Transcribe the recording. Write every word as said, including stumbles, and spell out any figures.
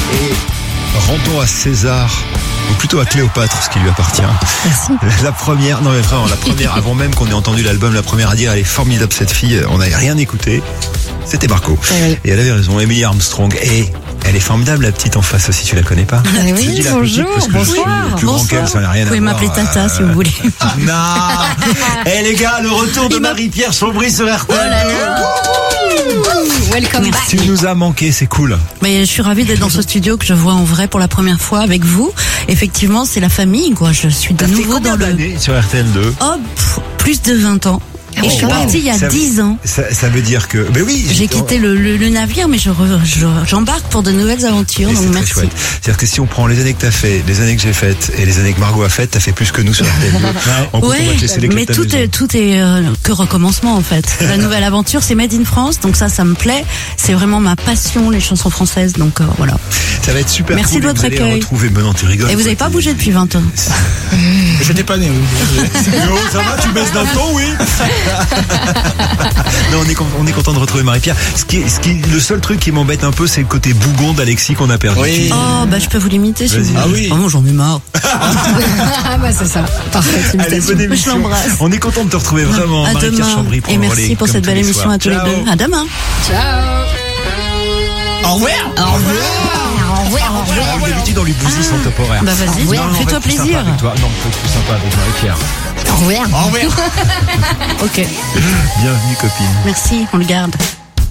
Et rendons à César, ou plutôt à Cléopâtre, ce qui lui appartient. Merci. La première, non mais vraiment, la première, avant même qu'on ait entendu l'album, la première à dire, elle est formidable cette fille, on n'avait rien écouté. C'était Marco. Oui. Et elle avait raison, Emily Armstrong. Et elle est formidable, la petite en face aussi, tu la connais pas? Ah oui, Je dis la bonjour, petite parce que bonsoir. je suis plus grand Bonsoir. qu'elle, ça n'a rien à Vous voir. pouvez m'appeler Tata euh, si vous voulez. Non. Eh les gars, le retour de Il m'a- Marie-Pierre Chambry sur R T L. Welcome back. Tu nous as manqué, c'est cool. Mais je suis ravie d'être dans ce studio que je vois en vrai pour la première fois avec vous. Effectivement, c'est la famille, quoi. Je suis de T'as fait nouveau combien dans le... d'années sur R T L deux? Oh, pff, plus de vingt ans. Et Oh, je suis wow. partie il y a Ça- dix ans. Ça, ça veut dire que... Mais oui. J'ai quitté le, le, le navire, mais je re- je- j'embarque pour de nouvelles aventures, Et donc c'est très merci. chouette. C'est-à-dire que si on prend les années que t'as fait, les années que j'ai faites et les années que Margot a faites, t'as fait plus que nous sur R T L deux. En gros, on va te laisser les clés mais de ta tout maison. est, tout est euh, que recommencement en fait. La nouvelle aventure, c'est Made in France, donc ça, ça me plaît. C'est vraiment ma passion, les chansons françaises, donc euh, voilà. Ça va être super Merci cool. de et votre vous allez accueil. retrouver. Mais non, tu rigoles. Et vous n'avez pas bougé depuis vingt ans. J'étais pas né. Yo, ça va, tu baisses d'un ton, oui. Non, on est, con- on est content de retrouver Marie-Pierre. Ce qui, est- ce qui, le seul truc qui m'embête un peu, c'est le côté bougon d'Alexis qu'on a perdu. Oui. Oh, bah je peux vous l'imiter si Vas-y. vous voulez. Ah oui. Oh non, j'en ai marre. Ah bah c'est ça. Parfait. Allez, bonne Je émission. l'embrasse. On est content de te retrouver vraiment, À Marie-Pierre demain. Chambry. Pour Et le merci relais, pour comme cette tous belle les émission soirs. à tous Ciao. les deux. À demain. Ciao. Au revoir. Au revoir. Au revoir. Au revoir. Ah, d'habitude, on lui bousille son top horaire. Bah vas-y, Non, non, on va fais-toi être plus sympa plaisir. avec toi. Non, on va être plus sympa avec Marie-Pierre. Au revoir. Au revoir. Ok. Bienvenue, copine. Merci, on le garde.